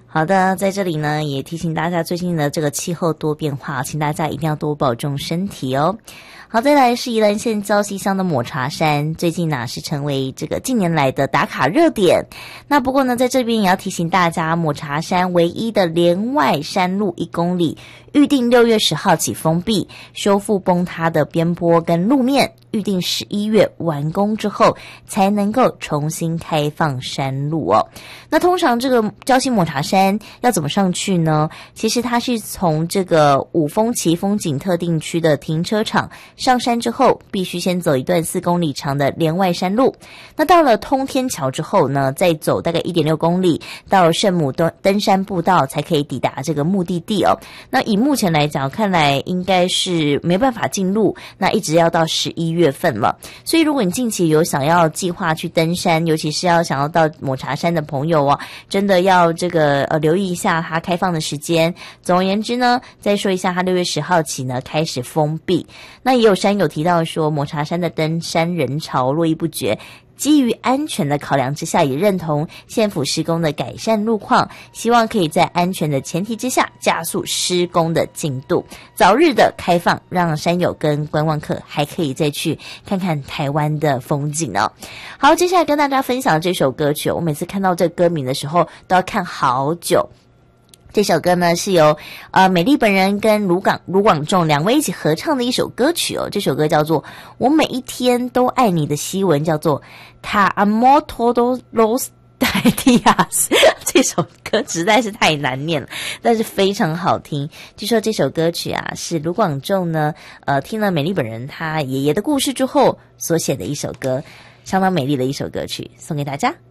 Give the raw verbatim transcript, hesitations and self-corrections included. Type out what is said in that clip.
好的，在这里呢也提醒大家，最近的这个气候多变化，请大家一定要多保重身体哦。好，再来是宜兰县礁溪乡的抹茶山，最近呢是成为这个近年来的打卡热点。那不过呢，在这边也要提醒大家，抹茶山唯一的连外山路一公里，预定六月十号起封闭，修复崩塌的边坡跟路面，预定十一月完工之后才能够重新开放山路哦。那通常这个礁溪抹茶山要怎么上去呢？其实它是从这个五峰旗风景特定区的停车场上山之后，必须先走一段四公里长的连外山路。那到了通天桥之后呢，再走大概 一点六公里到圣母登山步道才可以抵达这个目的地哦。那以目前来讲，看来应该是没办法进入，那一直要到十一月份了。所以如果你近期有想要计划去登山，尤其是要想要到抹茶山的朋友哦，真的要这个呃留意一下它开放的时间。总而言之呢，再说一下，它六月十号起呢开始封闭。那也有山友提到说，抹茶山的登山人潮络绎不绝，基于安全的考量之下，也认同县府施工的改善路况，希望可以在安全的前提之下加速施工的进度，早日的开放，让山友跟观光客还可以再去看看台湾的风景哦。好，接下来跟大家分享这首歌曲，我每次看到这歌名的时候都要看好久。这首歌呢是由呃美丽本人跟卢广卢广仲两位一起合唱的一首歌曲哦。这首歌叫做《我每一天都爱你》的西文叫做 Ka Amo Todos los Dias。 这首歌实在是太难念了，但是非常好听。据说这首歌曲啊是卢广仲呢呃听了美丽本人他爷爷的故事之后所写的一首歌，相当美丽的一首歌曲，送给大家。